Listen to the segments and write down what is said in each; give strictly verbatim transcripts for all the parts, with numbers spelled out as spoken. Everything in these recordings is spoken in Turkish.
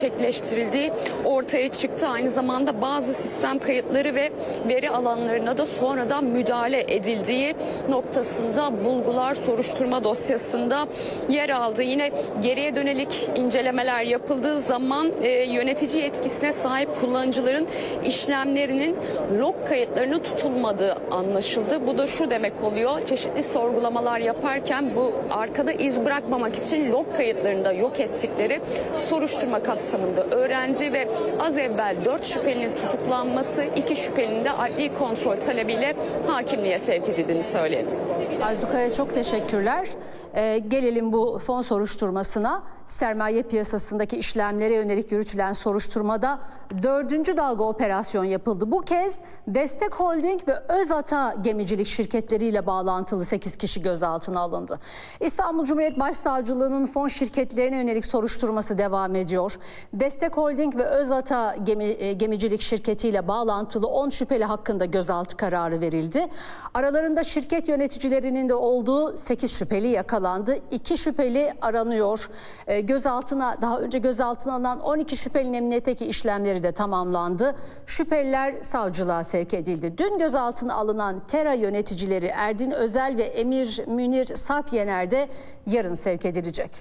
gerçekleştirildiği ortaya çıktı. Aynı zamanda bazı sistem kayıtları ve veri alanlarına da sonradan müdahale edildiği noktasında bulgular soruşturma dosyasında yer aldı. Yine geriye dönelik incelemeler yapıldığı zaman e, yönetici yetkisine sahip kullanıcıların işlemlerinin log kayıtlarının tutulmadığı anlaşıldı. Bu da şu demek oluyor: çeşitli sorgulamalar yaparken bu arkada iz bırakmamak için log kayıtlarını da yok ettikleri soruşturma kapsamında öğrendi ve az evvel dört şüphelinin tutuklanması, iki şüphelinin de adli kontrol talebiyle hakimliğe sevk edildiğini söyleyelim. Arzu Kaya, çok teşekkürler. Ee, gelelim bu fon soruşturmasına. Sermaye piyasasındaki işlemlere yönelik yürütülen soruşturmada dördüncü dalga operasyon yapıldı. Bu kez Destek Holding ve Özata gemicilik şirketleriyle bağlantılı sekiz kişi gözaltına alındı. İstanbul Cumhuriyet Başsavcılığı'nın fon şirketlerine yönelik soruşturması devam ediyor. Destek Holding ve Özata gemi, gemicilik şirketiyle bağlantılı on şüpheli hakkında gözaltı kararı verildi. Aralarında şirket yöneticilerinin de olduğu sekiz şüpheli yakalandı. iki şüpheli aranıyor. E, gözaltına daha önce gözaltına alınan on iki şüphelinin emniyetteki işlemleri de tamamlandı. Şüpheliler savcılığa sevk edildi. Dün gözaltına alınan Tera yöneticileri Erdin Özel ve Emir Münir Sarp Yener de yarın sevk edilecek.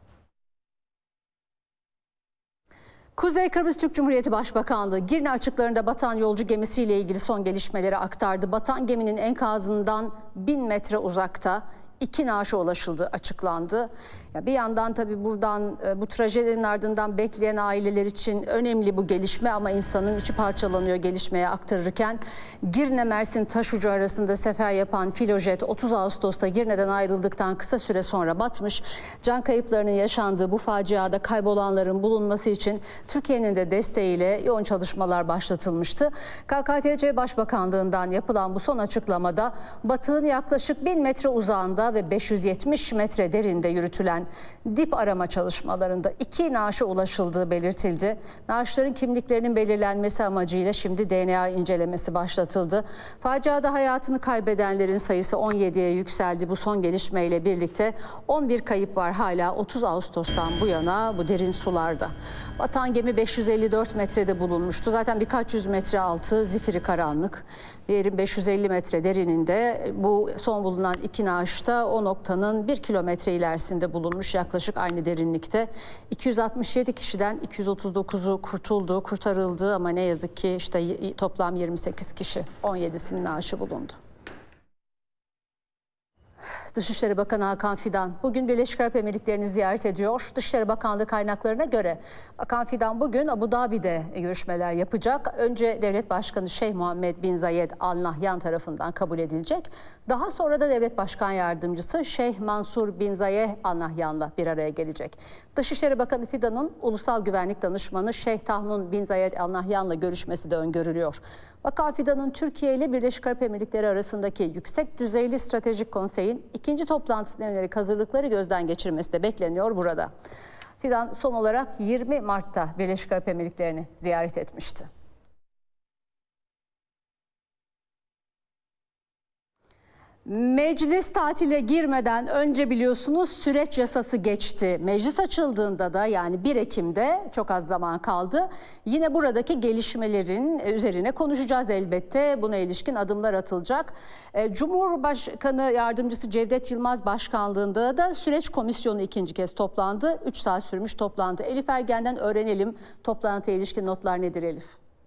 Kuzey Kıbrıs Türk Cumhuriyeti Başbakanlığı Girne açıklarında batan yolcu gemisiyle ilgili son gelişmeleri aktardı. Batan geminin enkazından bin metre uzakta iki naaşa ulaşıldığı açıklandı. Ya bir yandan tabii buradan bu trajedinin ardından bekleyen aileler için önemli bu gelişme ama insanın içi parçalanıyor gelişmeye aktarırken. Girne Mersin Taşucu arasında sefer yapan filojet otuz Ağustos'ta Girne'den ayrıldıktan kısa süre sonra batmış. Can kayıplarının yaşandığı bu faciada kaybolanların bulunması için Türkiye'nin de desteğiyle yoğun çalışmalar başlatılmıştı. K K T C Başbakanlığından yapılan bu son açıklamada batığın yaklaşık bin metre uzağında ve beş yüz yetmiş metre derinde yürütülen dip arama çalışmalarında iki naaşa ulaşıldığı belirtildi. Naaşların kimliklerinin belirlenmesi amacıyla şimdi D N A incelemesi başlatıldı. Faciada hayatını kaybedenlerin sayısı on yediye yükseldi. Bu son gelişmeyle birlikte on bir kayıp var hala otuz Ağustos'tan bu yana bu derin sularda. Batan gemi beş yüz elli dört metrede bulunmuştu. Zaten birkaç yüz metre altı zifiri karanlık. Yerin beş yüz elli metre derininde bu son bulunan iki naaşta o noktanın bir kilometre ilerisinde bulunmuş, yaklaşık aynı derinlikte. iki yüz altmış yedi kişiden iki yüz otuz dokuzu kurtuldu, kurtarıldı ama ne yazık ki işte toplam yirmi sekiz kişi, on yedisinin naaşı bulundu. Dışişleri Bakanı Hakan Fidan bugün Birleşik Arap Emirlikleri'ni ziyaret ediyor. Dışişleri Bakanlığı kaynaklarına göre Bakan Fidan bugün Abu Dhabi'de görüşmeler yapacak. Önce Devlet Başkanı Şeyh Muhammed bin Zayed Al Nahyan tarafından kabul edilecek. Daha sonra da Devlet Başkan Yardımcısı Şeyh Mansur bin Zayed Al Nahyan'la bir araya gelecek. Dışişleri Bakanı Fidan'ın Ulusal Güvenlik Danışmanı Şeyh Tahnun bin Zayed Al Nahyan'la görüşmesi de öngörülüyor. Bakan Fidan'ın Türkiye ile Birleşik Arap Emirlikleri arasındaki yüksek düzeyli stratejik konseyin ikinci toplantısına yönelik hazırlıkları gözden geçirmesi de bekleniyor burada. Fidan son olarak yirmi Mart'ta Birleşik Arap Emirlikleri'ni ziyaret etmişti. Meclis tatile girmeden önce biliyorsunuz süreç yasası geçti. Meclis açıldığında da yani bir Ekim'de çok az zaman kaldı. Yine buradaki gelişmelerin üzerine konuşacağız elbette. Buna ilişkin adımlar atılacak. Cumhurbaşkanı Yardımcısı Cevdet Yılmaz başkanlığında da süreç komisyonu ikinci kez toplandı. üç saat sürmüş toplantı. Elif Ergen'den öğrenelim toplantıya ilişkin notlar nedir Elif?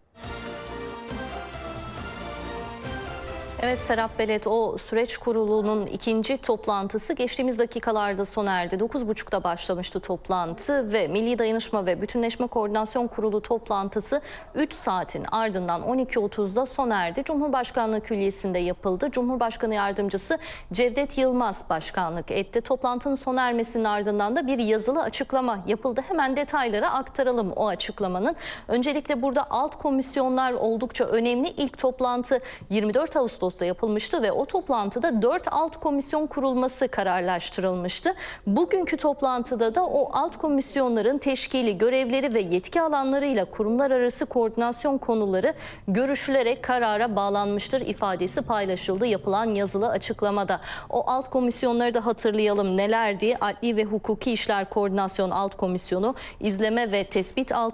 Evet Serap Belet, o süreç kurulunun ikinci toplantısı geçtiğimiz dakikalarda sona erdi. dokuz buçukta başlamıştı toplantı ve Milli Dayanışma ve Bütünleşme Koordinasyon Kurulu toplantısı üç saatin ardından on iki otuzda sona erdi. Cumhurbaşkanlığı Külliyesi'nde yapıldı. Cumhurbaşkanı Yardımcısı Cevdet Yılmaz başkanlık etti. Toplantının sona ermesinin ardından da bir yazılı açıklama yapıldı. Hemen detaylara aktaralım o açıklamanın. Öncelikle burada alt komisyonlar oldukça önemli. İlk toplantı yirmi dört Ağustos Ağustos'ta yapılmıştı ve o toplantıda dört alt komisyon kurulması kararlaştırılmıştı. Bugünkü toplantıda da o alt komisyonların teşkili, görevleri ve yetki alanlarıyla kurumlar arası koordinasyon konuları görüşülerek karara bağlanmıştır ifadesi paylaşıldı yapılan yazılı açıklamada. O alt komisyonları da hatırlayalım nelerdi? Adli ve Hukuki İşler Koordinasyon Alt Komisyonu, İzleme ve Tespit Alt